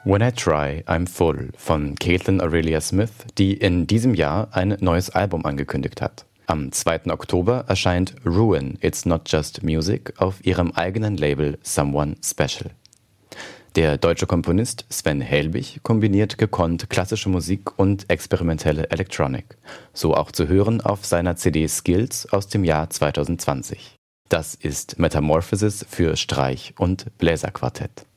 When I Try, I'm Full von Caitlin Aurelia Smith, die in diesem Jahr ein neues Album angekündigt hat. Am 2. Oktober erscheint Ruin, It's Not Just Music auf ihrem eigenen Label Someone Special. Der deutsche Komponist Sven Helbig kombiniert gekonnt klassische Musik und experimentelle Electronic, so auch zu hören auf seiner CD Skills aus dem Jahr 2020. Das ist Metamorphosis für Streich- und Bläserquartett.